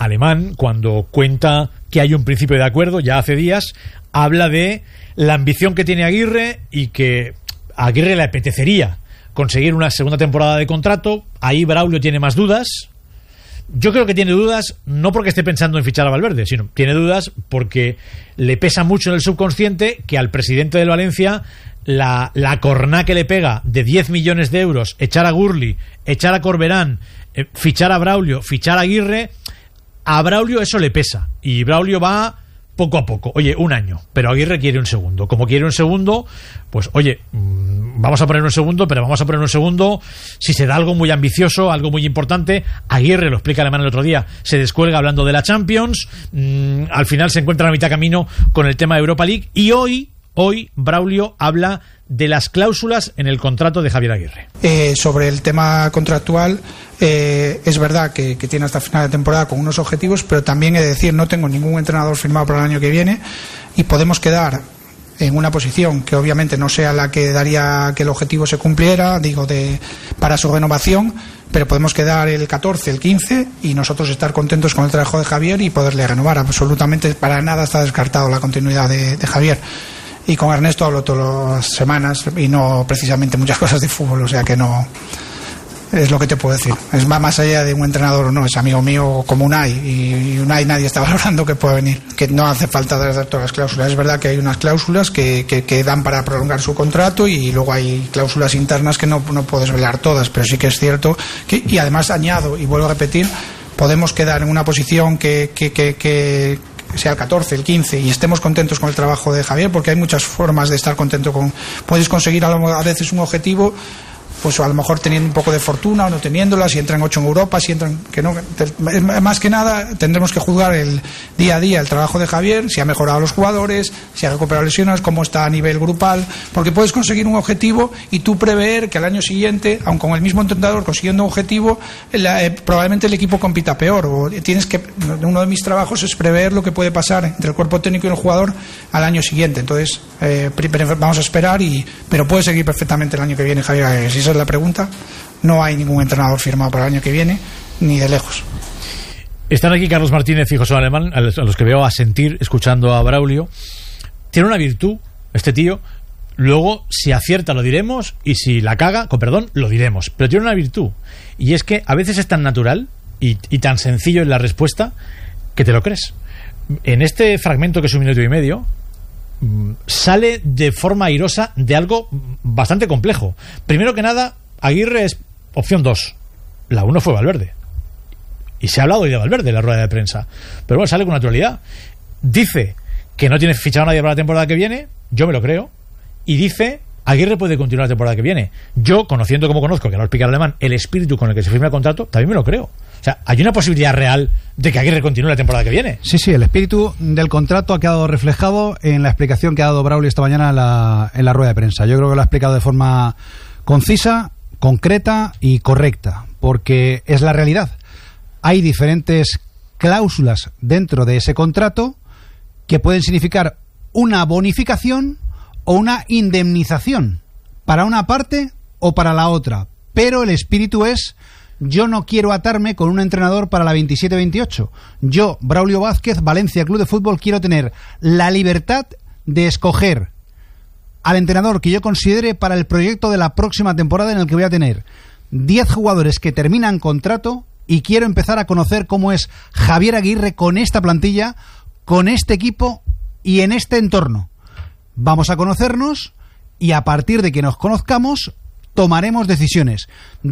Alemán, cuando cuenta que hay un principio de acuerdo, ya hace días, habla de la ambición que tiene Aguirre y que a Aguirre le apetecería conseguir una segunda temporada de contrato. Ahí Braulio tiene más dudas. Yo creo que tiene dudas no porque esté pensando en fichar a Valverde, sino tiene dudas porque le pesa mucho en el subconsciente que al presidente del Valencia la corná que le pega de 10 millones de euros, echar a Gurli, echar a Corberán, fichar a Braulio, fichar a Aguirre, a Braulio eso le pesa y Braulio va poco a poco. Oye, un año, pero Aguirre quiere un segundo. Como quiere un segundo, pues oye, vamos a poner un segundo, pero vamos a poner un segundo si se da algo muy ambicioso, algo muy importante. Aguirre, lo explica Alemán el otro día, se descuelga hablando de la Champions, al final se encuentra a mitad camino con el tema de Europa League y hoy Braulio habla de las cláusulas en el contrato de Javier Aguirre. Sobre el tema contractual, es verdad que tiene hasta final de temporada con unos objetivos, pero también he de decir, no tengo ningún entrenador firmado para el año que viene y podemos quedar en una posición que obviamente no sea la que daría que el objetivo se cumpliera, para su renovación, pero podemos quedar el 14, el 15 y nosotros estar contentos con el trabajo de Javier y poderle renovar. Absolutamente para nada está descartado la continuidad de Javier. Y con Ernesto hablo todas las semanas y no precisamente muchas cosas de fútbol, o sea que no es lo que te puedo decir. Es más allá de un entrenador o no, es amigo mío como Unai y Unai nadie está valorando que puede venir, que no hace falta dar todas las cláusulas. Es verdad que hay unas cláusulas que dan para prolongar su contrato y luego hay cláusulas internas que no puedes velar todas, pero sí que es cierto que, y además añado y vuelvo a repetir, podemos quedar en una posición que sea el 14, el 15 y estemos contentos con el trabajo de Javier, porque hay muchas formas de estar contento puedes conseguir a veces un objetivo, pues a lo mejor teniendo un poco de fortuna o no teniéndola, si entran 8 en Europa, si entran que no, más que nada tendremos que juzgar el día a día el trabajo de Javier, si ha mejorado a los jugadores, si ha recuperado lesiones, cómo está a nivel grupal, porque puedes conseguir un objetivo y tú prever que al año siguiente, aun con el mismo entrenador consiguiendo un objetivo, probablemente el equipo compita peor, o uno de mis trabajos es prever lo que puede pasar entre el cuerpo técnico y el jugador al año siguiente. Entonces vamos a esperar, pero puede seguir perfectamente el año que viene Javier. Si esa es la pregunta, no hay ningún entrenador firmado para el año que viene, ni de lejos. Están aquí Carlos Martínez y José Alemán, a los que veo asentir escuchando a Braulio. Tiene una virtud este tío, luego si acierta lo diremos y si la caga, con perdón, lo diremos, pero tiene una virtud y es que a veces es tan natural y tan sencillo en la respuesta que te lo crees. En este fragmento, que es 1 minuto y medio, sale de forma airosa de algo bastante complejo. Primero que nada, Aguirre es opción 2. La 1 fue Valverde. Y se ha hablado hoy de Valverde en la rueda de prensa. Pero bueno, sale con naturalidad. Dice que no tiene fichado a nadie para la temporada que viene. Yo me lo creo. Y dice, Aguirre puede continuar la temporada que viene. Yo, conociendo como conozco, que no lo explica el Alemán, el espíritu con el que se firma el contrato, también me lo creo. O sea, ¿hay una posibilidad real de que Aguirre continúe la temporada que viene? Sí, el espíritu del contrato ha quedado reflejado en la explicación que ha dado Braulio esta mañana en la rueda de prensa. Yo creo que lo ha explicado de forma concisa, concreta y correcta, porque es la realidad. Hay diferentes cláusulas dentro de ese contrato que pueden significar una bonificación o una indemnización para una parte o para la otra, pero el espíritu es: yo no quiero atarme con un entrenador para la 27-28. Yo, Braulio Vázquez, Valencia Club de Fútbol, quiero tener la libertad de escoger al entrenador que yo considere para el proyecto de la próxima temporada, en el que voy a tener 10 jugadores que terminan contrato, y quiero empezar a conocer cómo es Javier Aguirre con esta plantilla, con este equipo y en este entorno. Vamos a conocernos y a partir de que nos conozcamos tomaremos decisiones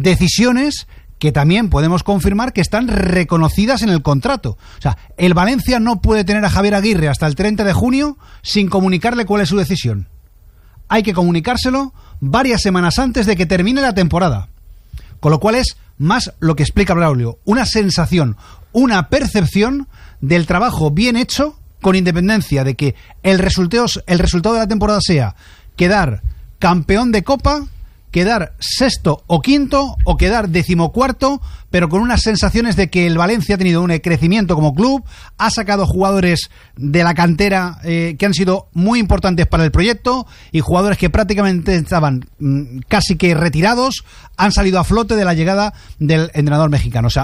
que también podemos confirmar que están reconocidas en el contrato. O sea, el Valencia no puede tener a Javier Aguirre hasta el 30 de junio sin comunicarle cuál es su decisión. Hay que comunicárselo varias semanas antes de que termine la temporada. Con lo cual es más lo que explica Braulio, una sensación, una percepción del trabajo bien hecho, con independencia de que el resultado de la temporada sea quedar campeón de Copa, quedar sexto o quinto o quedar 14º, pero con unas sensaciones de que el Valencia ha tenido un crecimiento como club, ha sacado jugadores de la cantera que han sido muy importantes para el proyecto, y jugadores que prácticamente estaban casi que retirados han salido a flote de la llegada del entrenador mexicano. O sea,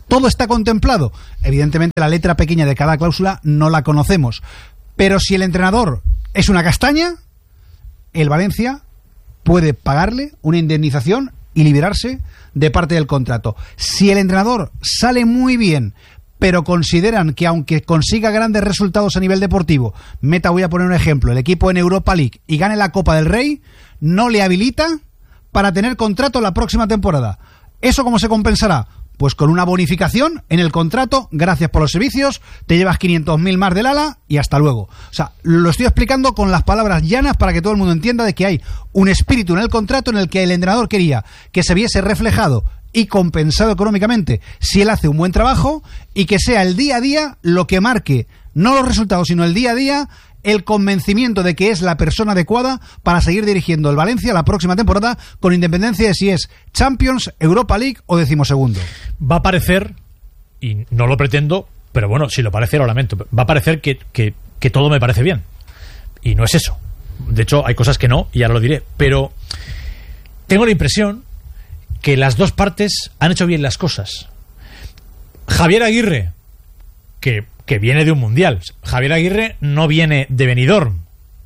¿Todo está contemplado? Evidentemente la letra pequeña de cada cláusula no la conocemos. Pero si el entrenador es una castaña, el Valencia puede pagarle una indemnización y liberarse de parte del contrato. Si el entrenador sale muy bien, pero consideran que aunque consiga grandes resultados a nivel deportivo, voy a poner un ejemplo, el equipo en Europa League y gane la Copa del Rey, no le habilita para tener contrato la próxima temporada. ¿Eso cómo se compensará? Pues con una bonificación en el contrato, gracias por los servicios, te llevas 500.000 más del ala y hasta luego. O sea, lo estoy explicando con las palabras llanas para que todo el mundo entienda de que hay un espíritu en el contrato en el que el entrenador quería que se viese reflejado y compensado económicamente si él hace un buen trabajo, y que sea el día a día lo que marque, no los resultados, sino el día a día, el convencimiento de que es la persona adecuada para seguir dirigiendo el Valencia la próxima temporada, con independencia de si es Champions, Europa League o 12º. Va a parecer, y no lo pretendo, pero bueno, si lo parece lo lamento, va a parecer que todo me parece bien, y no es eso. De hecho hay cosas que no, y ahora lo diré, pero tengo la impresión que las dos partes han hecho bien las cosas. Javier Aguirre, que viene de un mundial. Javier Aguirre no viene de Benidorm.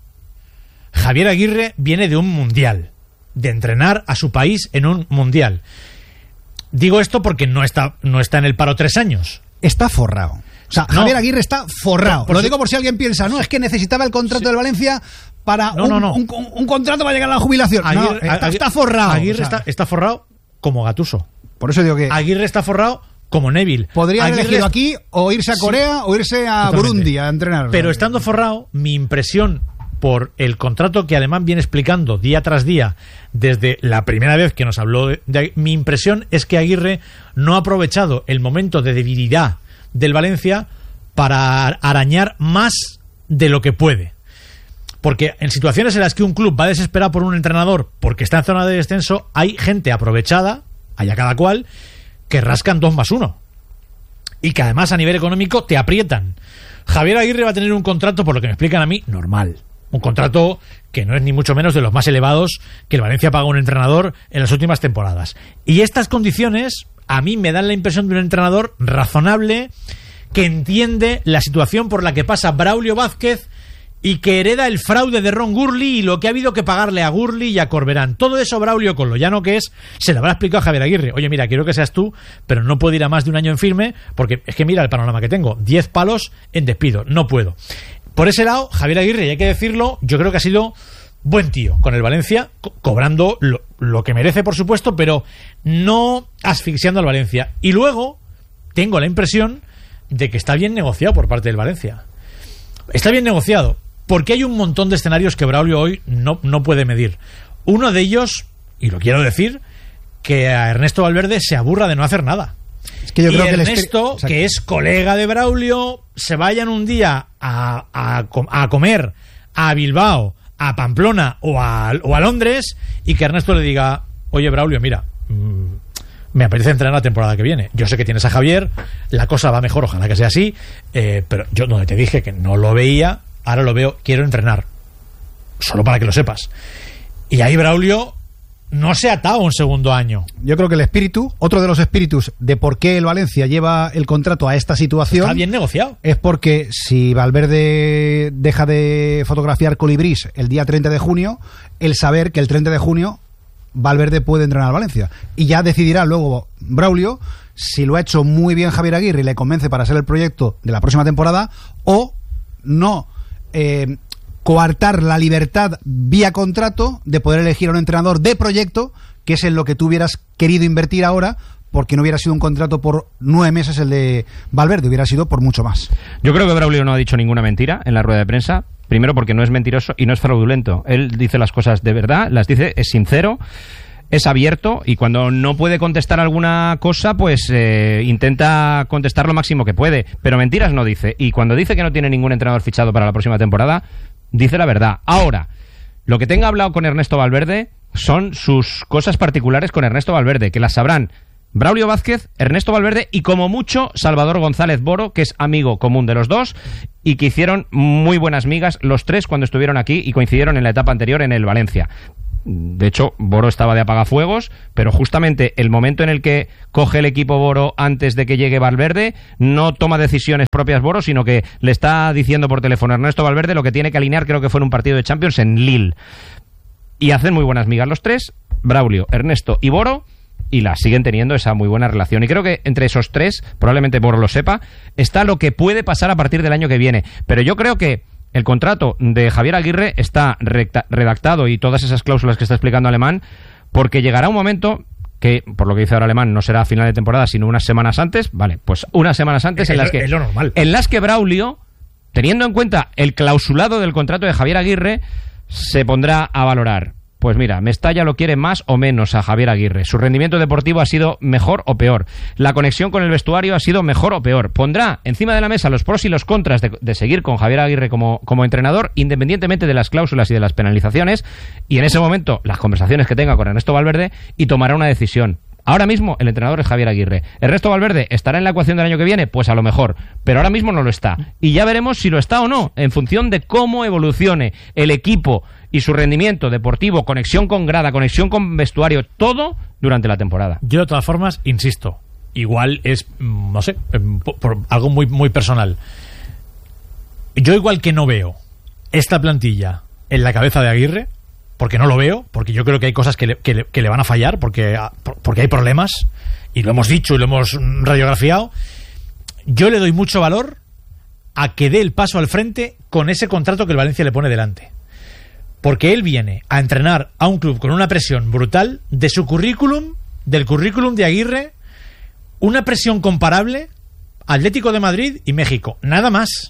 Javier Aguirre viene de un mundial, de entrenar a su país en un mundial. Digo esto porque no está en el paro 3 años. Está forrado. O sea, No. Javier Aguirre está forrado. Por Lo si- digo por si alguien piensa, no, es que necesitaba el contrato del Valencia para No. un contrato para llegar a la jubilación. Está forrado. Aguirre O sea, está forrado como Gattuso. por eso digo que Aguirre está forrado como Neville. podría haber Aguirre elegido aquí o irse a Corea o irse a Totalmente. Burundi a entrenar. Pero estando forrado, mi impresión por el contrato que Alemán viene explicando día tras día desde la primera vez que nos habló mi impresión es que Aguirre no ha aprovechado el momento de debilidad del Valencia para arañar más de lo que puede. Porque en situaciones en las que un club va desesperado por un entrenador porque está en zona de descenso, hay gente aprovechada, allá cada cual, que rascan 2+1 y que además a nivel económico te aprietan. Javier Aguirre va a tener un contrato, por lo que me explican a mí, normal. Un contrato que no es ni mucho menos de los más elevados que el Valencia paga a un entrenador en las últimas temporadas. Y estas condiciones a mí me dan la impresión de un entrenador razonable, que entiende la situación por la que pasa Braulio Vázquez y que hereda el fraude de Ron Gurley y lo que ha habido que pagarle a Gurley y a Corberán. Todo eso Braulio, con lo llano que es, se lo habrá explicado a Javier Aguirre. Oye, mira, quiero que seas tú, pero no puedo ir a más de un año en firme, porque es que mira el panorama que tengo. 10 palos en despido, no puedo. Por ese lado, Javier Aguirre, y hay que decirlo, yo creo que ha sido buen tío con el Valencia, cobrando lo que merece, por supuesto, pero no asfixiando al Valencia. Y luego, tengo la impresión de que está bien negociado por parte del Valencia. Está bien negociado, porque hay un montón de escenarios que Braulio hoy no puede medir. Uno de ellos, y lo quiero decir, que a Ernesto Valverde se aburra de no hacer nada. es que yo Y creo que Ernesto, que es colega de Braulio, se vayan un día a comer a Bilbao, a Pamplona o a Londres, y que Ernesto le diga: oye, Braulio, mira, me apetece entrenar la temporada que viene. Yo sé que tienes a Javier, la cosa va mejor, ojalá que sea así, pero yo donde te dije que no lo veía, ahora lo veo, quiero entrenar. Solo para que lo sepas. Y ahí Braulio no se ha atado un segundo año. Yo creo que el espíritu, otro de los espíritus de por qué el Valencia lleva el contrato a esta situación, Está bien negociado. es porque si Valverde deja de fotografiar colibrís el día 30 de junio, el saber que el 30 de junio Valverde puede entrenar al Valencia. Y ya decidirá luego Braulio si lo ha hecho muy bien Javier Aguirre y le convence para ser el proyecto de la próxima temporada, o no coartar la libertad vía contrato de poder elegir a un entrenador de proyecto, que es en lo que tú hubieras querido invertir ahora, porque no hubiera sido un contrato por 9 meses el de Valverde, hubiera sido por mucho más. Yo creo que Braulio no ha dicho ninguna mentira en la rueda de prensa. Primero porque no es mentiroso y no es fraudulento. Él dice las cosas de verdad, las dice, es sincero, es abierto, y cuando no puede contestar alguna cosa, pues intenta contestar lo máximo que puede. Pero mentiras no dice. Y cuando dice que no tiene ningún entrenador fichado para la próxima temporada, dice la verdad. Ahora, lo que tenga hablado con Ernesto Valverde son sus cosas particulares con Ernesto Valverde, que las sabrán Braulio Vázquez, Ernesto Valverde y como mucho Salvador González Boro, que es amigo común de los dos y que hicieron muy buenas migas los tres cuando estuvieron aquí y coincidieron en la etapa anterior en el Valencia. De hecho, Boro estaba de apagafuegos, pero justamente el momento en el que coge el equipo Boro antes de que llegue Valverde, no toma decisiones propias Boro, sino que le está diciendo por teléfono a Ernesto Valverde lo que tiene que alinear, creo que fue en un partido de Champions en Lille. Y hacen muy buenas migas los tres, Braulio, Ernesto y Boro, y la siguen teniendo esa muy buena relación. Y creo que entre esos tres, probablemente Boro lo sepa, está lo que puede pasar a partir del año que viene. Pero yo creo que el contrato de Javier Aguirre está redactado, y todas esas cláusulas que está explicando Alemán, porque llegará un momento que, por lo que dice ahora Alemán, no será a final de temporada, sino unas semanas antes. Vale, pues unas semanas antes en las que Braulio, teniendo en cuenta el clausulado del contrato de Javier Aguirre, se pondrá a valorar. Pues mira, Mestalla lo quiere más o menos a Javier Aguirre. Su rendimiento deportivo ha sido mejor o peor. La conexión con el vestuario ha sido mejor o peor. Pondrá encima de la mesa los pros y los contras de seguir con Javier Aguirre como entrenador, independientemente de las cláusulas y de las penalizaciones, y en ese momento las conversaciones que tenga con Ernesto Valverde, y tomará una decisión. Ahora mismo el entrenador es Javier Aguirre. ¿Ernesto Valverde estará en la ecuación del año que viene? Pues a lo mejor, pero ahora mismo no lo está. Y ya veremos si lo está o no, en función de cómo evolucione el equipo y su rendimiento deportivo, conexión con grada, conexión con vestuario, todo durante la temporada. Yo de todas formas, insisto, igual es, no sé, por algo muy, muy personal. Yo igual que no veo esta plantilla en la cabeza de Aguirre, porque no lo veo, porque yo creo que hay cosas que le van a fallar, porque hay problemas, y lo hemos dicho y lo hemos radiografiado. Yo le doy mucho valor a que dé el paso al frente con ese contrato que el Valencia le pone delante, porque él viene a entrenar a un club con una presión brutal de su currículum, del currículum de Aguirre, una presión comparable a Atlético de Madrid y México, nada más.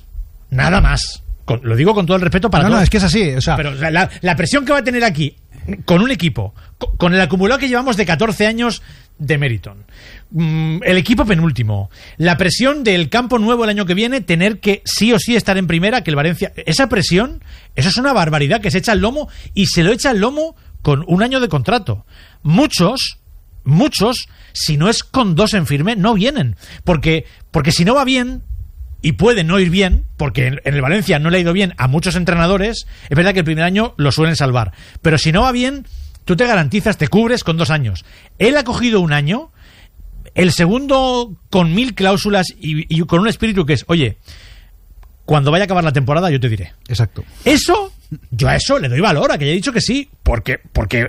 Lo digo con todo el respeto para todos. No, es que es así. O sea, pero la presión que va a tener aquí, con un equipo, con el acumulado que llevamos de 14 años de Meriton, el equipo penúltimo, la presión del campo nuevo el año que viene, tener que sí o sí estar en primera, que el Valencia... Esa presión, eso es una barbaridad que se echa al lomo, y se lo echa al lomo con un año de contrato. Muchos, si no es con 2 en firme, no vienen. Porque si no va bien... Y puede no ir bien, porque en el Valencia no le ha ido bien a muchos entrenadores. Es verdad que el primer año lo suelen salvar, pero si no va bien, tú te garantizas, te cubres con 2 años. Él ha cogido un año, el segundo con 1000 cláusulas y con un espíritu que es, oye, cuando vaya a acabar la temporada yo te diré. Exacto. Yo a eso le doy valor, a que haya dicho que sí, porque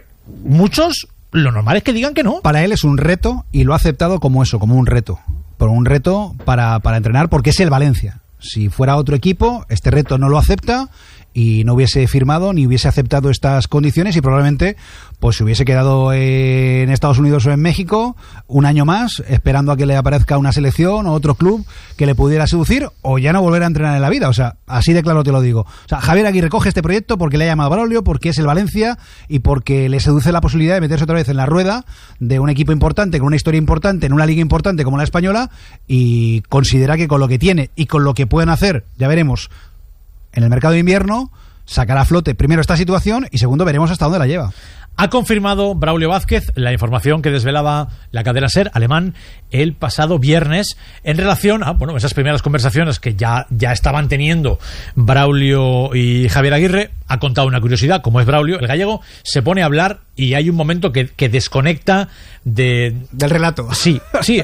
muchos, lo normal es que digan que no. Para él es un reto, y lo ha aceptado como eso, como un reto. Por un reto para entrenar, porque es el Valencia. Si fuera otro equipo, este reto no lo acepta y no hubiese firmado ni hubiese aceptado estas condiciones, y probablemente pues se hubiese quedado en Estados Unidos o en México un año más, esperando a que le aparezca una selección o otro club que le pudiera seducir, o ya no volver a entrenar en la vida. O sea, así de claro te lo digo. O sea, Javier Aguirre coge este proyecto porque le ha llamado Braulio, porque es el Valencia y porque le seduce la posibilidad de meterse otra vez en la rueda de un equipo importante, con una historia importante, en una liga importante como la española, y considera que con lo que tiene y con lo que pueden hacer, ya veremos en el mercado de invierno, sacar a flote primero esta situación, y segundo veremos hasta dónde la lleva. Ha confirmado Braulio Vázquez la información que desvelaba la cadena SER Alemán el pasado viernes en relación a esas primeras conversaciones que ya estaban teniendo Braulio y Javier Aguirre. Ha contado una curiosidad, como es Braulio, el gallego se pone a hablar y hay un momento que desconecta del relato. Sí,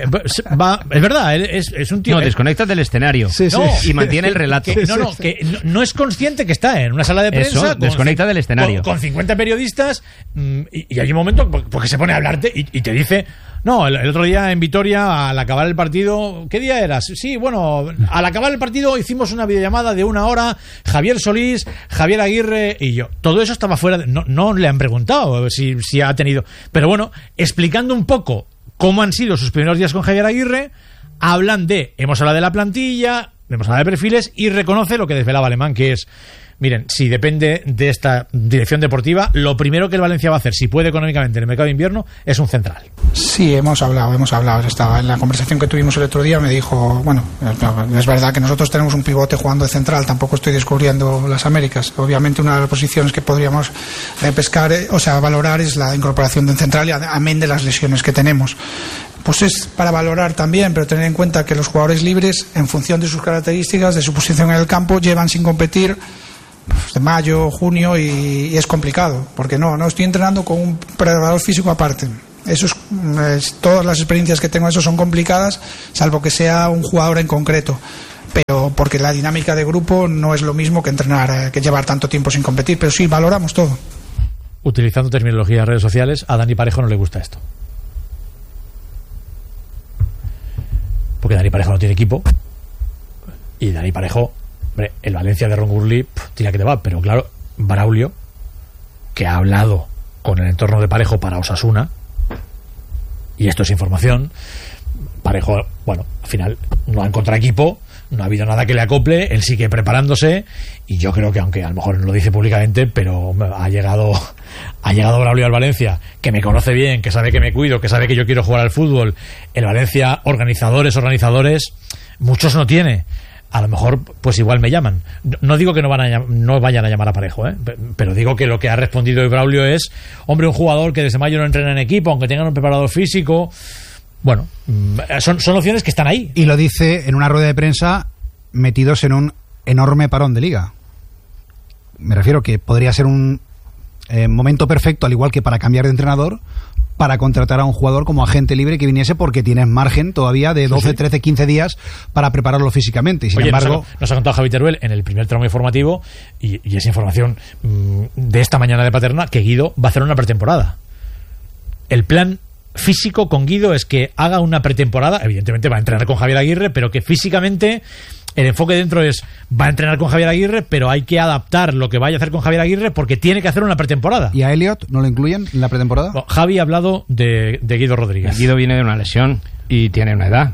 va, es verdad, es un tío... No, desconecta del escenario. Sí. Y mantiene el relato. Que no es consciente que está en una sala de prensa. Eso, desconecta del escenario. Con 50 periodistas, y hay un momento porque se pone a hablarte y te dice... No, el otro día en Vitoria, al acabar el partido... ¿Qué día era? Sí, bueno, al acabar el partido hicimos una videollamada de 1 hora, Javier Solís, Javier Aguirre y yo. Todo eso estaba fuera de... No le han preguntado si ha tenido... Pero bueno, explicando un poco cómo han sido sus primeros días con Javier Aguirre, hablan de... Hemos hablado de la plantilla, hemos hablado de perfiles, y reconoce lo que desvelaba Alemán, que es... Miren, si depende de esta dirección deportiva, lo primero que el Valencia va a hacer, si puede económicamente en el mercado de invierno, es un central. Sí, hemos hablado. Estaba en la conversación que tuvimos el otro día, me dijo, es verdad que nosotros tenemos un pivote jugando de central, tampoco estoy descubriendo las Américas. Obviamente una de las posiciones que podríamos valorar es la incorporación de un central, y amén de las lesiones que tenemos. Pues es para valorar también, pero tener en cuenta que los jugadores libres, en función de sus características, de su posición en el campo, llevan sin competir de mayo, junio, y es complicado, porque no estoy entrenando con un preparador físico aparte. Eso todas las experiencias que tengo, eso son complicadas, salvo que sea un jugador en concreto. Pero porque la dinámica de grupo no es lo mismo que entrenar, que llevar tanto tiempo sin competir. Pero sí, valoramos todo. Utilizando terminología de redes sociales, a Dani Parejo no le gusta esto. Porque Dani Parejo no tiene equipo. Y Dani Parejo, hombre, el Valencia de Ron Gurley, tira que te va. Pero claro, Braulio, que ha hablado con el entorno de Parejo para Osasuna, y esto es información, Parejo, bueno, al final no ha encontrado equipo, no ha habido nada que le acople, él sigue preparándose, y yo creo que, aunque a lo mejor no lo dice públicamente, pero ha llegado Braulio al Valencia, que me conoce bien, que sabe que me cuido, que sabe que yo quiero jugar al fútbol. El Valencia, organizadores, muchos no tiene. A lo mejor, pues igual me llaman. No digo que no vayan a llamar a Parejo, pero digo que lo que ha respondido hoy Braulio es: hombre, un jugador que desde mayo no entrena en equipo, aunque tengan un preparador físico. Bueno, son opciones que están ahí. Y lo dice en una rueda de prensa metidos en un enorme parón de liga. Me refiero que podría ser un momento perfecto, al igual que para cambiar de entrenador, para contratar a un jugador como agente libre que viniese, porque tienes margen todavía de 12, 13, 15 días para prepararlo físicamente. Y sin embargo, nos ha contado Javi Teruel en el primer tramo informativo, y esa información de esta mañana de Paterna, que Guido va a hacer una pretemporada. El plan físico con Guido es que haga una pretemporada. Evidentemente va a entrenar con Javier Aguirre, pero que físicamente el enfoque dentro es: va a entrenar con Javier Aguirre, pero hay que adaptar lo que vaya a hacer con Javier Aguirre, porque tiene que hacer una pretemporada. ¿Y a Elliot no lo incluyen en la pretemporada? Bueno, Javi ha hablado de Guido Rodríguez. Guido viene de una lesión y tiene una edad.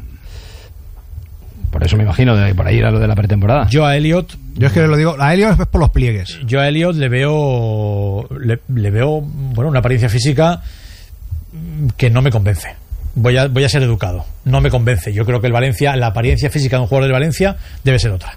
Por eso me imagino de por ahí era lo de la pretemporada. Yo es que lo digo, a Elliot es por los pliegues. Yo a Elliot le veo bueno, una apariencia física que no me convence. Voy a ser educado. No me convence. Yo creo que el Valencia, la apariencia física de un jugador del Valencia debe ser otra.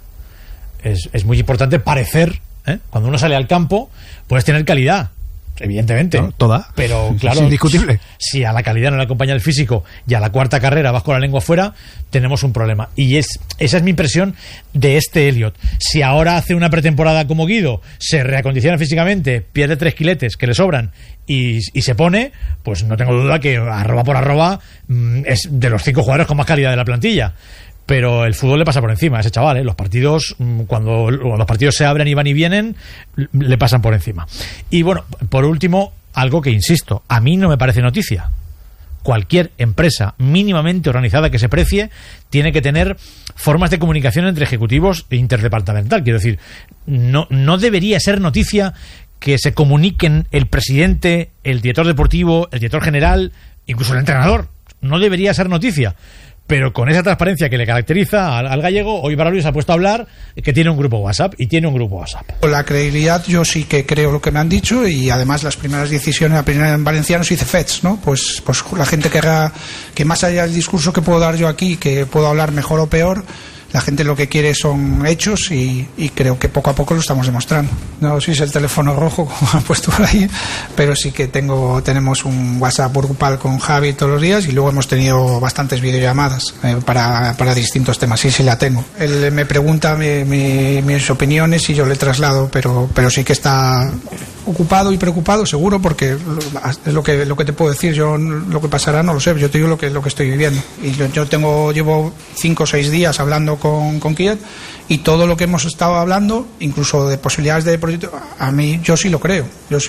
Es muy importante parecer, cuando uno sale al campo, puedes tener calidad, evidentemente. No, toda. Pero claro, es indiscutible. Si a la calidad no le acompaña el físico y a la cuarta carrera vas con la lengua fuera, tenemos un problema. Y esa es mi impresión de este Elliot. Si ahora hace una pretemporada como Guido, se reacondiciona físicamente, pierde 3 kiletes que le sobran y se pone, pues no tengo duda que arroba por arroba es de los 5 jugadores con más calidad de la plantilla. Pero el fútbol le pasa por encima a ese chaval, Los partidos, cuando los partidos se abren y van y vienen, le pasan por encima. Y bueno, por último, algo que insisto, a mí no me parece noticia. Cualquier empresa mínimamente organizada que se precie tiene que tener formas de comunicación entre ejecutivos e interdepartamental. Quiero decir, no debería ser noticia que se comuniquen el presidente, el director deportivo, el director general, incluso el entrenador. No debería ser noticia. Pero con esa transparencia que le caracteriza al gallego, hoy Braulio se ha puesto a hablar que tiene un grupo WhatsApp, y tiene un grupo WhatsApp. Con la credibilidad, yo sí que creo lo que me han dicho, y además las primeras decisiones, la primera en valenciano se dice FEDS, ¿no? Pues la gente que más allá del discurso que puedo dar yo aquí, que puedo hablar mejor o peor, la gente lo que quiere son hechos, y creo que poco a poco lo estamos demostrando. No sé si es el teléfono rojo, como han puesto por ahí, pero sí que tenemos un WhatsApp grupal con Javi todos los días, y luego hemos tenido bastantes videollamadas para distintos temas. Sí la tengo. Él me pregunta mis opiniones y yo le traslado, pero sí que está ocupado y preocupado, seguro, porque es lo que te puedo decir. Yo lo que pasará no lo sé, yo te digo lo que estoy viviendo. Y yo llevo 5 o 6 días hablando con Kiev, y todo lo que hemos estado hablando, incluso de posibilidades de proyecto, a mí yo sí lo creo.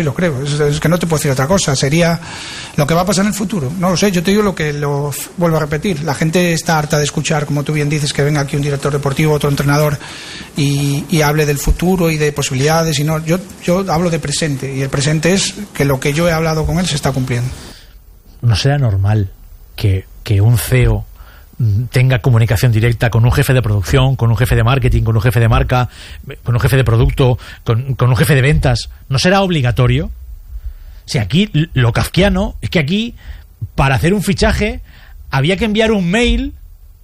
Es que no te puedo decir otra cosa. Sería lo que va a pasar en el futuro, no lo sé. Yo te digo lo vuelvo a repetir. La gente está harta de escuchar, como tú bien dices, que venga aquí un director deportivo, otro entrenador, y hable del futuro y de posibilidades. Y no, yo hablo de presente, y el presente es que lo que yo he hablado con él se está cumpliendo. ¿No será normal que un CEO tenga comunicación directa con un jefe de producción, con un jefe de marketing, con un jefe de marca, con un jefe de producto, con un jefe de ventas? ¿No será obligatorio? Si aquí lo kafkiano es que aquí, para hacer un fichaje, había que enviar un mail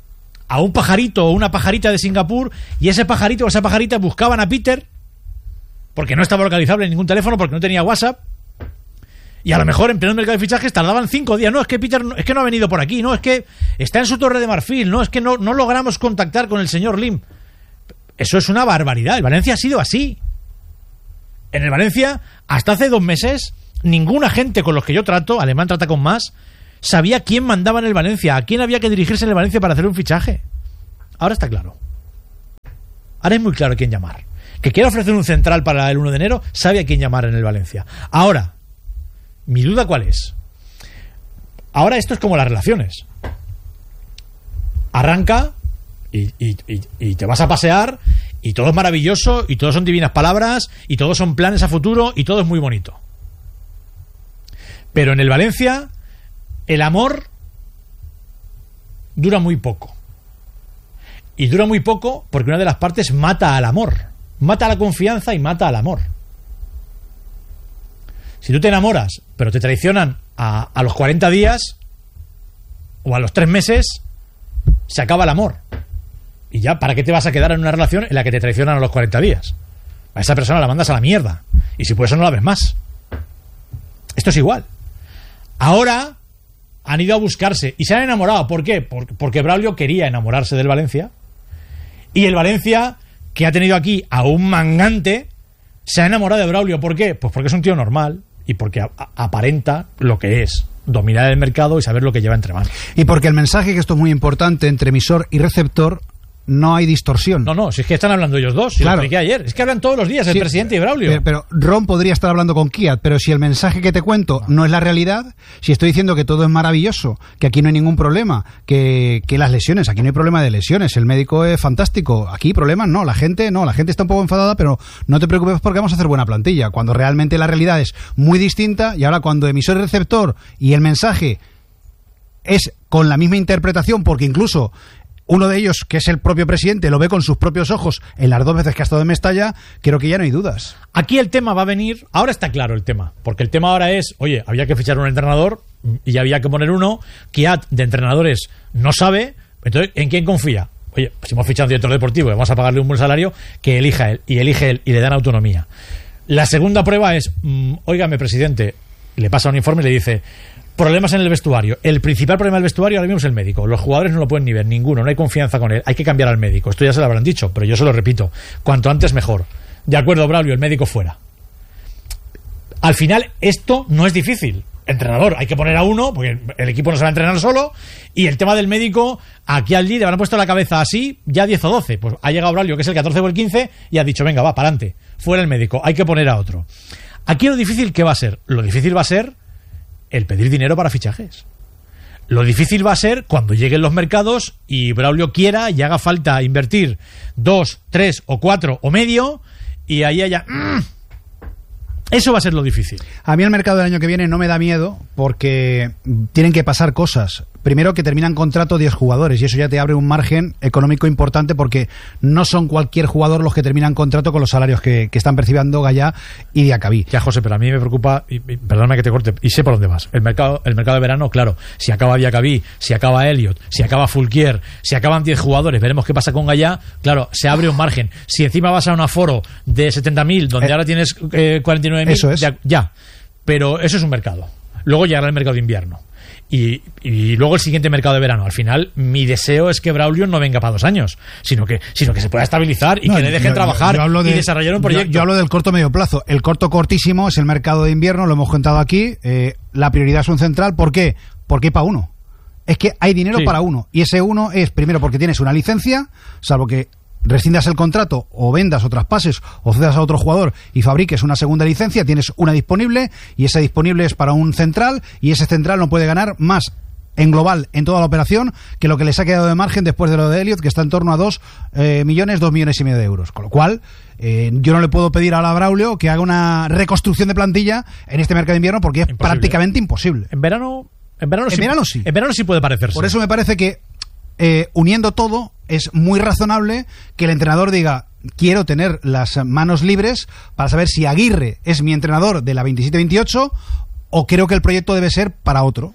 a un pajarito o una pajarita de Singapur, y ese pajarito o esa pajarita buscaban a Peter porque no estaba localizable en ningún teléfono, porque no tenía WhatsApp. Y a lo mejor en pleno mercado de fichajes tardaban 5 días. No, es que Peter es que no ha venido por aquí. No, es que está en su Torre de Marfil. No, es que no logramos contactar con el señor Lim. Eso es una barbaridad. El Valencia ha sido así. En el Valencia, hasta hace 2 meses, ningún agente con los que yo trato, Alemán trata con más, sabía quién mandaba en el Valencia, a quién había que dirigirse en el Valencia para hacer un fichaje. Ahora está claro. Ahora es muy claro a quién llamar. Que quiera ofrecer un central para el 1 de enero, sabe a quién llamar en el Valencia. Ahora, mi duda ¿cuál es? Ahora esto es como las relaciones. Arranca y te vas a pasear y todo es maravilloso y todo son divinas palabras y todos son planes a futuro y todo es muy bonito. Pero en el Valencia el amor dura muy poco. Y dura muy poco porque una de las partes mata al amor. Mata a la confianza y mata al amor. Si tú te enamoras, pero te traicionan a los 40 días o a los 3 meses, se acaba el amor. Y ya, ¿para qué te vas a quedar en una relación en la que te traicionan a los 40 días? A esa persona la mandas a la mierda. Y si por eso no la ves más. Esto es igual. Ahora han ido a buscarse y se han enamorado. ¿Por qué? Porque Braulio quería enamorarse del Valencia. Y el Valencia, que ha tenido aquí a un mangante, se ha enamorado de Braulio. ¿Por qué? Pues porque es un tío normal y porque aparenta lo que es. Dominar el mercado y saber lo que lleva entre manos. Y porque el mensaje, que esto es muy importante, entre emisor y receptor, no hay distorsión. No, si es que están hablando ellos dos, si claro. Lo expliqué ayer. Es que hablan todos los días el presidente y Braulio. Pero Ron podría estar hablando con Kiat, pero si el mensaje que te cuento no es la realidad, si estoy diciendo que todo es maravilloso, que aquí no hay ningún problema, que las lesiones, aquí no hay problema de lesiones, el médico es fantástico, aquí problemas no, la gente está un poco enfadada, pero no te preocupes porque vamos a hacer buena plantilla, cuando realmente la realidad es muy distinta. Y ahora cuando emisor y receptor y el mensaje es con la misma interpretación, porque incluso uno de ellos, que es el propio presidente, lo ve con sus propios ojos en las 2 veces que ha estado en Mestalla, creo que ya no hay dudas. Aquí el tema va a venir, ahora está claro el tema, porque el tema ahora es, oye, había que fichar un entrenador y había que poner uno. Kiat de entrenadores no sabe, entonces ¿en quién confía? Oye, si hemos fichado un director deportivo y vamos a pagarle un buen salario, que elija él, y elige él, y le dan autonomía. La segunda prueba es, óigame, presidente, le pasa un informe y le dice: problemas en el vestuario. El principal problema del vestuario ahora mismo es el médico. Los jugadores no lo pueden ni ver, ninguno, no hay confianza con él. Hay que cambiar al médico. Esto ya se lo habrán dicho, pero yo se lo repito. Cuanto antes mejor. De acuerdo, Braulio, el médico fuera. Al final, esto no es difícil. Entrenador, hay que poner a uno, porque el equipo no se va a entrenar solo. Y el tema del médico, aquí al líder le han puesto la cabeza así, ya 10 o 12. Pues ha llegado Braulio, que es el 14 o el 15, y ha dicho, venga, va, para adelante. Fuera el médico, hay que poner a otro. Aquí lo difícil, ¿qué va a ser? Lo difícil va a ser el pedir dinero para fichajes. Lo difícil va a ser cuando lleguen los mercados y Braulio quiera y haga falta invertir 2, 3 o 4 o medio, y ahí haya... Eso va a ser lo difícil. A mí el mercado del año que viene no me da miedo porque tienen que pasar cosas. Primero, que terminan contrato 10 jugadores y eso ya te abre un margen económico importante, porque no son cualquier jugador los que terminan contrato con los salarios que están percibiendo Gallá y Diacabí. Ya, José, pero a mí me preocupa, y perdóname que te corte, y sé por dónde vas. El mercado de verano, claro, si acaba Diacabí, si acaba Elliot, si acaba Fulquier, si acaban 10 jugadores, veremos qué pasa con Gallá. Claro, se abre un margen. Si encima vas a un aforo de 70.000, donde ahora tienes 49.000, eso es. Ya. Pero eso es un mercado. Luego llegará el mercado de invierno. Y luego el siguiente mercado de verano. Al final, mi deseo es que Braulio no venga para 2 años, sino que se pueda estabilizar y que le dejen trabajar y desarrollar un proyecto. Yo hablo del corto medio plazo. El corto cortísimo es el mercado de invierno, lo hemos contado aquí. La prioridad es un central. ¿Por qué? Porque hay para uno. Es que hay dinero para uno. Y ese uno es, primero, porque tienes una licencia, salvo que rescindas el contrato o vendas o traspases o cedas a otro jugador y fabriques una segunda licencia, tienes una disponible, y esa disponible es para un central, y ese central no puede ganar más en global en toda la operación que lo que les ha quedado de margen después de lo de Elliot, que está en torno a 2 millones y medio de euros. Con lo cual, yo no le puedo pedir a Braulio que haga una reconstrucción de plantilla en este mercado de invierno, porque es prácticamente imposible. En verano sí. En verano sí puede parecerse. Por eso me parece que uniendo todo, es muy razonable que el entrenador diga: quiero tener las manos libres para saber si Aguirre es mi entrenador de la 27-28 o creo que el proyecto debe ser para otro.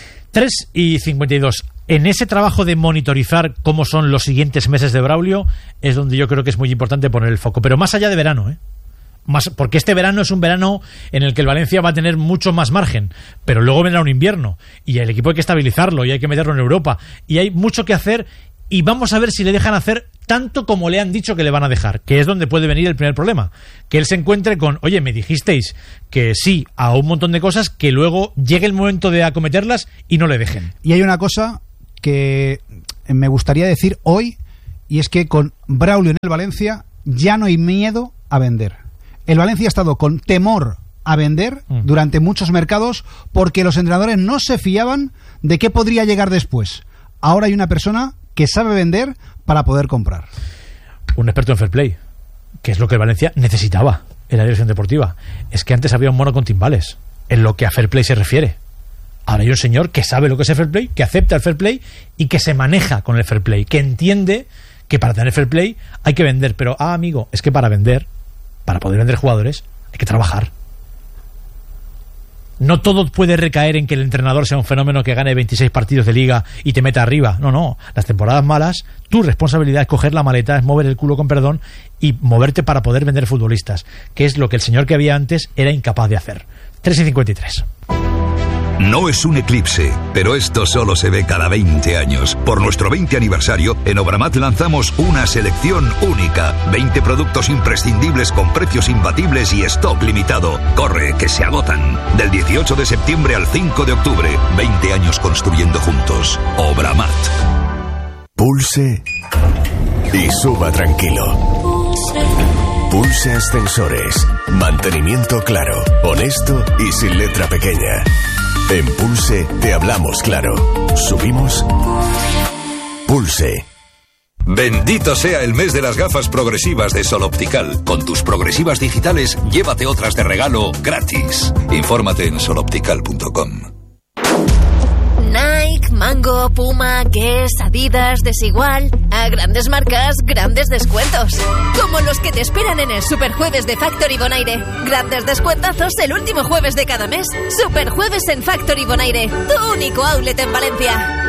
3:52. En ese trabajo de monitorizar cómo son los siguientes meses de Braulio es donde yo creo que es muy importante poner el foco. Pero más allá de verano, porque este verano es un verano en el que el Valencia va a tener mucho más margen, pero luego vendrá un invierno y el equipo hay que estabilizarlo y hay que meterlo en Europa y hay mucho que hacer, y vamos a ver si le dejan hacer tanto como le han dicho que le van a dejar, que es donde puede venir el primer problema, que él se encuentre con, oye, me dijisteis que sí a un montón de cosas, que luego llegue el momento de acometerlas y no le dejen. Y hay una cosa que me gustaría decir hoy, y es que con Braulio en el Valencia ya no hay miedo a vender. El Valencia ha estado con temor a vender durante muchos mercados porque los entrenadores no se fiaban de qué podría llegar después. Ahora hay una persona que sabe vender para poder comprar. Un experto en fair play, que es lo que el Valencia necesitaba en la dirección deportiva. Es que antes había un mono con timbales en lo que a fair play se refiere. Ahora hay un señor que sabe lo que es el fair play, que acepta el fair play y que se maneja con el fair play, que entiende que para tener fair play hay que vender. Pero, amigo, es que para vender, para poder vender jugadores, hay que trabajar. No todo puede recaer en que el entrenador sea un fenómeno que gane 26 partidos de liga y te meta arriba. No. Las temporadas malas, tu responsabilidad es coger la maleta, es mover el culo con perdón y moverte para poder vender futbolistas, que es lo que el señor que había antes era incapaz de hacer. 3:53. No es un eclipse, pero esto solo se ve cada 20 años. Por nuestro 20 aniversario, en Obramat lanzamos una selección única. 20 productos imprescindibles con precios imbatibles y stock limitado. Corre, que se agotan. Del 18 de septiembre al 5 de octubre. 20 años construyendo juntos. Obramat. Pulse y suba tranquilo. Pulse Ascensores. Mantenimiento claro, honesto y sin letra pequeña. En Pulse te hablamos claro. Subimos. Pulse. Bendito sea el mes de las gafas progresivas de Sol Optical. Con tus progresivas digitales, llévate otras de regalo gratis. Infórmate en soloptical.com. Nike, Mango, Puma, Guess, Adidas, Desigual. A grandes marcas, grandes descuentos. Como los que te esperan en el Superjueves de Factory Bonaire. Grandes descuentazos el último jueves de cada mes. Superjueves en Factory Bonaire, tu único outlet en Valencia.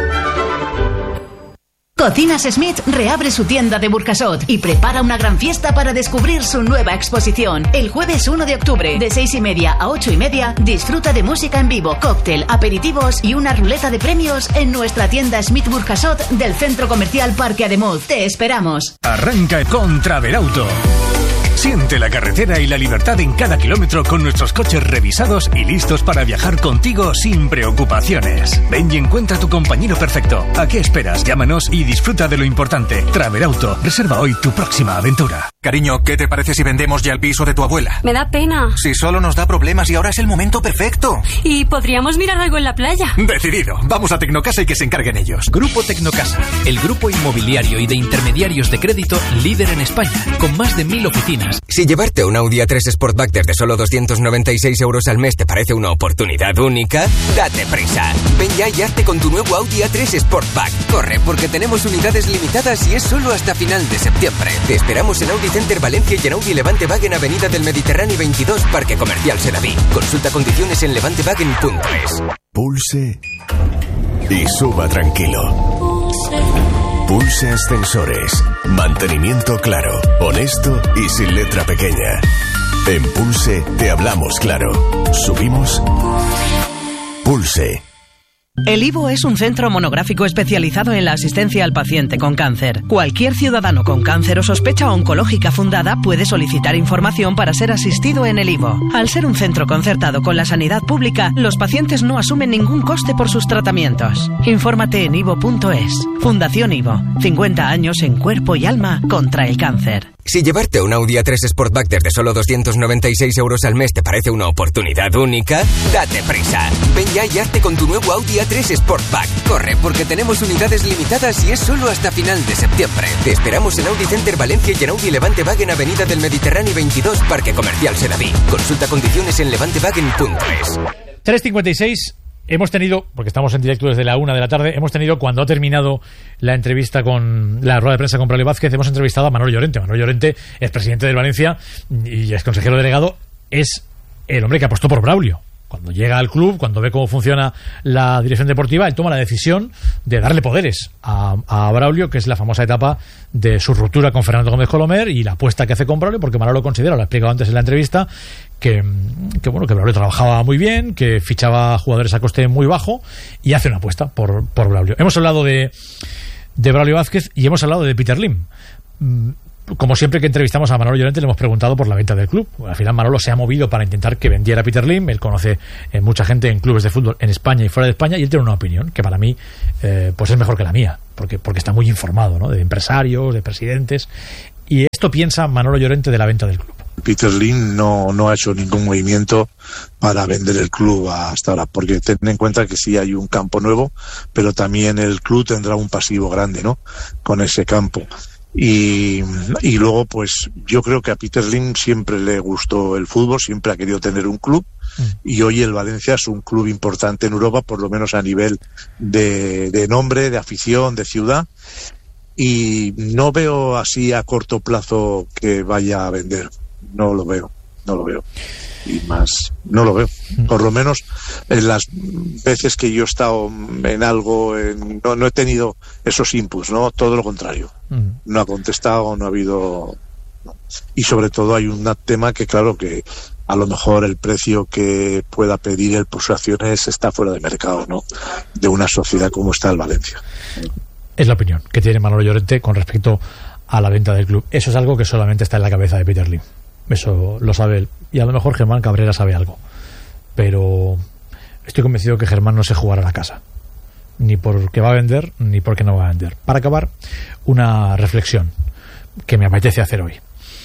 Cocinas Smith reabre su tienda de Burjasot y prepara una gran fiesta para descubrir su nueva exposición. El jueves 1 de octubre, de 6:30 a 8:30, disfruta de música en vivo, cóctel, aperitivos y una ruleta de premios en nuestra tienda Smith Burjasot del Centro Comercial Parque Ademuz. Te esperamos. Arranca con Travelauto. Siente la carretera y la libertad en cada kilómetro con nuestros coches revisados y listos para viajar contigo sin preocupaciones. Ven y encuentra tu compañero perfecto. ¿A qué esperas? Llámanos y disfruta de lo importante. Travelauto. Reserva hoy tu próxima aventura. Cariño, ¿qué te parece si vendemos ya el piso de tu abuela? Me da pena. Si solo nos da problemas y ahora es el momento perfecto. Y podríamos mirar algo en la playa. Decidido. Vamos a Tecnocasa y que se encarguen ellos. Grupo Tecnocasa, el grupo inmobiliario y de intermediarios de crédito líder en España, con más de 1000 oficinas. Si llevarte un Audi A3 Sportback desde solo 296 euros al mes te parece una oportunidad única, date prisa. Ven ya y hazte con tu nuevo Audi A3 Sportback. Corre, porque tenemos unidades limitadas y es solo hasta final de septiembre. Te esperamos en Audi Center Valencia y en Audi Levante Wagen Avenida del Mediterráneo 22, Parque Comercial Sedaví. Consulta condiciones en levantewagen.es. Pulse y suba tranquilo. Pulse Ascensores. Mantenimiento claro, honesto y sin letra pequeña. En Pulse te hablamos claro. Subimos. Pulse. El IVO es un centro monográfico especializado en la asistencia al paciente con cáncer. Cualquier ciudadano con cáncer o sospecha oncológica fundada puede solicitar información para ser asistido en el IVO. Al ser un centro concertado con la sanidad pública, los pacientes no asumen ningún coste por sus tratamientos. Infórmate en ivo.es. Fundación IVO. 50 años en cuerpo y alma contra el cáncer. Si llevarte un Audi A3 Sportback desde solo 296 euros al mes te parece una oportunidad única, date prisa. Ven ya y hazte con tu nuevo Audi A3 Sportback. Corre, porque tenemos unidades limitadas y es solo hasta final de septiembre. Te esperamos en Audi Center Valencia y en Audi Levante Wagen Avenida del Mediterráneo 22, Parque Comercial Sedaví. Consulta condiciones en levantewagen.es. 3:56. Hemos tenido, porque estamos en directo desde la 1 de la tarde, hemos tenido, cuando ha terminado la entrevista con la rueda de prensa con Braulio Vázquez, hemos entrevistado a Manolo Llorente. Manolo Llorente es presidente del Valencia y es consejero delegado. Es el hombre que apostó por Braulio. Cuando llega al club, cuando ve cómo funciona la dirección deportiva, él toma la decisión de darle poderes a Braulio, que es la famosa etapa de su ruptura con Fernando Gómez Colomer y la apuesta que hace con Braulio, porque Manolo considera, lo ha explicado antes en la entrevista, que Braulio trabajaba muy bien, que fichaba jugadores a coste muy bajo y hace una apuesta por Braulio. Hemos hablado de de Braulio Vázquez y hemos hablado de Peter Lim. Como siempre que entrevistamos a Manolo Llorente le hemos preguntado por la venta del club. Al final Manolo se ha movido para intentar que vendiera Peter Lim. Él conoce mucha gente en clubes de fútbol en España y fuera de España, y él tiene una opinión que para mí pues es mejor que la mía, porque está muy informado, ¿no? De empresarios, de presidentes. Y esto piensa Manolo Llorente de la venta del club. Peter Lim no ha hecho ningún movimiento para vender el club hasta ahora, porque ten en cuenta que sí hay un campo nuevo, pero también el club tendrá un pasivo grande, ¿no? Con ese campo. Y luego pues yo creo que a Peter Lim siempre le gustó el fútbol, siempre ha querido tener un club, y hoy el Valencia es un club importante en Europa, por lo menos a nivel de nombre, de afición, de ciudad, y no veo así a corto plazo que vaya a vender. No lo veo. Y más, no lo veo. Por lo menos en las veces que yo he estado en algo, no he tenido esos inputs, ¿no? Todo lo contrario. No ha contestado, no ha habido. No. Y sobre todo hay un tema que, claro, que a lo mejor el precio que pueda pedir él por sus acciones está fuera de mercado, ¿no? De una sociedad como está el Valencia. Es la opinión que tiene Manolo Llorente con respecto a la venta del club. Eso es algo que solamente está en la cabeza de Peter Lim. Eso lo sabe él. Y a lo mejor Germán Cabrera sabe algo. Pero estoy convencido que Germán no se jugará la casa. Ni porque va a vender, ni porque no va a vender. Para acabar, una reflexión que me apetece hacer hoy.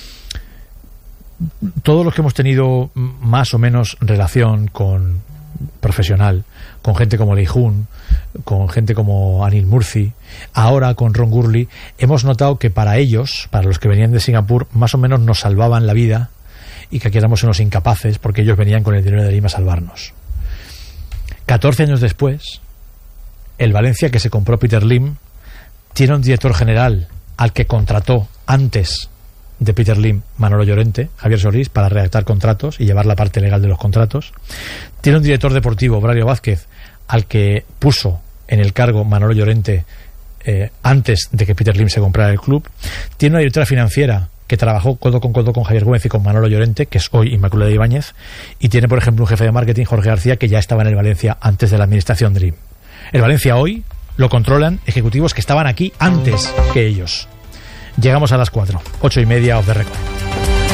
Todos los que hemos tenido más o menos relación con profesional, con gente como Leijun, con gente como Anil Murci, ahora con Ron Gurley, hemos notado que para ellos, para los que venían de Singapur, más o menos nos salvaban la vida, y que aquí éramos unos incapaces porque ellos venían con el dinero de Lima a salvarnos. 14 años después, el Valencia que se compró Peter Lim tiene un director general al que contrató antes de Peter Lim Manolo Llorente, Javier Solís, para redactar contratos y llevar la parte legal de los contratos. Tiene un director deportivo, Braulio Vázquez, al que puso en el cargo Manolo Llorente antes de que Peter Lim se comprara el club. Tiene una directora financiera que trabajó codo con Javier Gómez y con Manolo Llorente, que es hoy Inmaculada Ibáñez, y tiene, por ejemplo, un jefe de marketing, Jorge García, que ya estaba en el Valencia antes de la administración de Lim. El Valencia hoy lo controlan ejecutivos que estaban aquí antes que ellos. Llegamos a las 4, 8:30 off the record.